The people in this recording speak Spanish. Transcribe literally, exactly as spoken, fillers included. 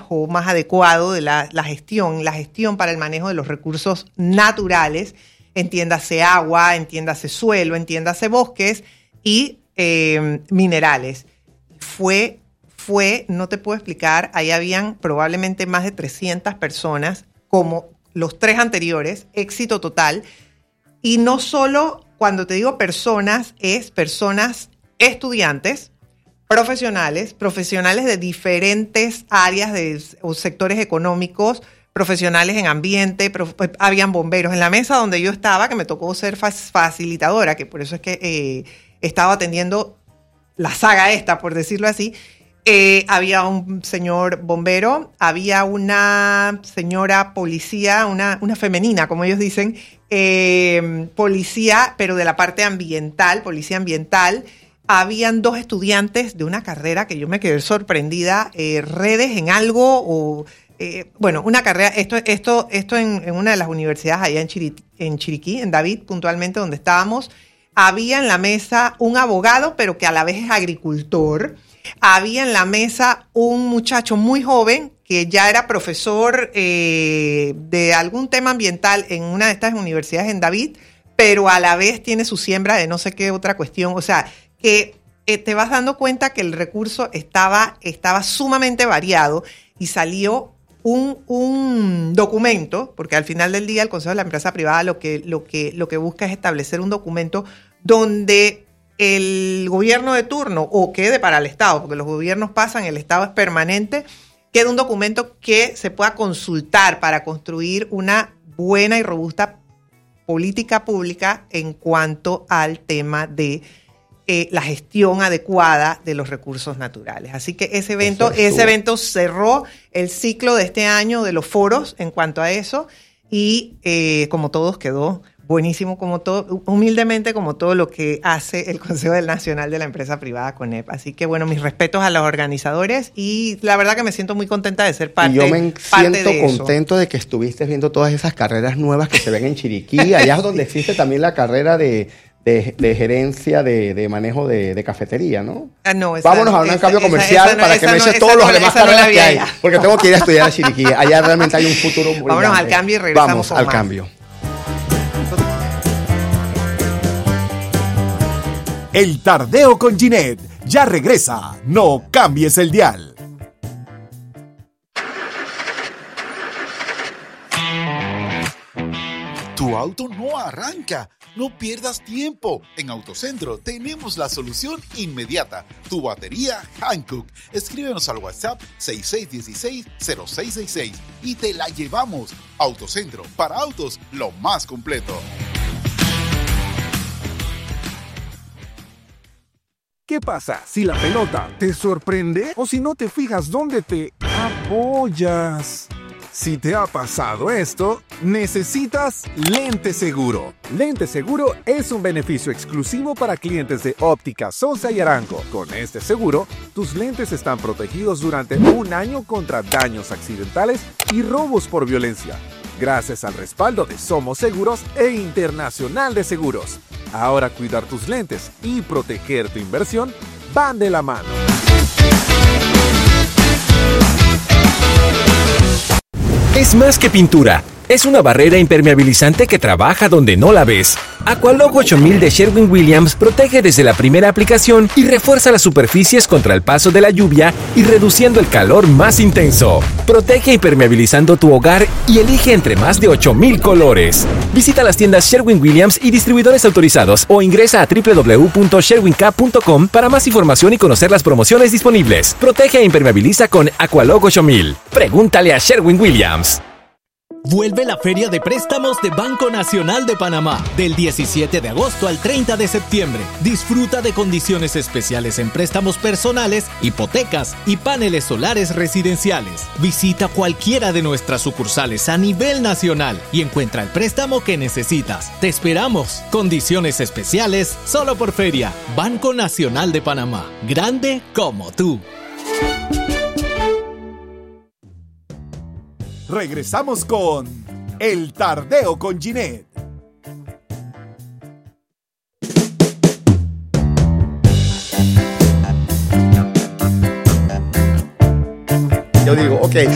manejo más adecuado de la, la gestión, la gestión para el manejo de los recursos naturales, entiéndase agua, entiéndase suelo, entiéndase bosques y eh, minerales. Fue, fue, no te puedo explicar, ahí habían probablemente más de trescientas personas, como los tres anteriores, éxito total. Y no solo, cuando te digo personas, es personas estudiantes, profesionales, profesionales de diferentes áreas de, o sectores económicos, profesionales en ambiente, prof, habían bomberos. En la mesa donde yo estaba, que me tocó ser facilitadora, que por eso es que eh, estaba atendiendo la saga esta, por decirlo así, eh, había un señor bombero, había una señora policía, una, una femenina, como ellos dicen, eh, policía, pero de la parte ambiental, policía ambiental. Habían dos estudiantes de una carrera que yo me quedé sorprendida, eh, redes en algo o... Eh, bueno, una carrera, esto, esto, esto en, en una de las universidades allá en, Chiri, en Chiriquí, en David, puntualmente donde estábamos, había en la mesa un abogado, pero que a la vez es agricultor. Había en la mesa un muchacho muy joven que ya era profesor eh, de algún tema ambiental en una de estas universidades en David, pero a la vez tiene su siembra de no sé qué otra cuestión. O sea, que eh, te vas dando cuenta que el recurso estaba, estaba sumamente variado y salió Un, un documento, porque al final del día el Consejo de la Empresa Privada lo que, lo que, lo que busca es establecer un documento donde el gobierno de turno, o quede para el Estado, porque los gobiernos pasan, el Estado es permanente, quede un documento que se pueda consultar para construir una buena y robusta política pública en cuanto al tema de Eh, la gestión adecuada de los recursos naturales. Así que ese evento, ese evento cerró el ciclo de este año de los foros en cuanto a eso y eh, como todos quedó buenísimo, como todo, humildemente como todo lo que hace el Consejo Nacional de la Empresa Privada, CONEP. Así que bueno, mis respetos a los organizadores y la verdad que me siento muy contenta de ser parte, y yo me parte siento de contento eso. de que estuviste viendo todas esas carreras nuevas que se ven en Chiriquí. Allá es donde existe también la carrera de De, de gerencia de, de manejo de, de cafetería, ¿no? Ah, no, esa, vámonos a un esa, cambio esa, comercial esa no, para que me eches no, todos los no, demás no carreras que hay, allá. porque tengo que ir a estudiar a Chiriquí. Allá realmente hay un futuro muy Vámonos grande. al cambio y regresamos. Vamos con al más. cambio. El Tardeo con Ginette ya regresa. No cambies el dial. Tu auto no arranca. No pierdas tiempo. En Autocentro tenemos la solución inmediata. Tu batería Hankook. Escríbenos al WhatsApp seis seis uno seis, cero seis seis seis y te la llevamos. Autocentro, para autos, lo más completo. ¿Qué pasa si la pelota te sorprende o si no te fijas dónde te apoyas? Si te ha pasado esto, necesitas Lente Seguro. Lente Seguro es un beneficio exclusivo para clientes de Óptica Sosa y Arango. Con este seguro, tus lentes están protegidos durante un año contra daños accidentales y robos por violencia, gracias al respaldo de Somos Seguros e Internacional de Seguros. Ahora cuidar tus lentes y proteger tu inversión van de la mano. Es más que pintura. Es una barrera impermeabilizante que trabaja donde no la ves. Aqualog ocho mil de Sherwin-Williams protege desde la primera aplicación y refuerza las superficies contra el paso de la lluvia y reduciendo el calor más intenso. Protege impermeabilizando tu hogar y elige entre más de ocho mil colores. Visita las tiendas Sherwin-Williams y distribuidores autorizados o ingresa a doble u doble u doble u punto sherwin cap punto com para más información y conocer las promociones disponibles. Protege e impermeabiliza con Aqualog ocho mil. Pregúntale a Sherwin-Williams. Vuelve la Feria de Préstamos de Banco Nacional de Panamá del diecisiete de agosto al treinta de septiembre. Disfruta de condiciones especiales en préstamos personales, hipotecas y paneles solares residenciales. Visita cualquiera de nuestras sucursales a nivel nacional y encuentra el préstamo que necesitas. Te esperamos. Condiciones especiales solo por Feria. Banco Nacional de Panamá. Grande como tú. Regresamos con El Tardeo con Ginette.